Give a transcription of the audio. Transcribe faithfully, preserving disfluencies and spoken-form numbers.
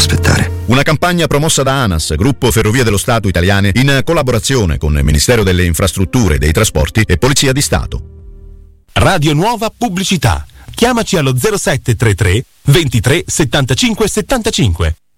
aspettare. Una campagna promossa da ANAS, Gruppo Ferrovie dello Stato Italiane, in collaborazione con il Ministero delle Infrastrutture e dei Trasporti e Polizia di Stato. Radio Nuova Pubblicità. Chiamaci allo zero sette tre tre ventitré settantacinque settantacinque.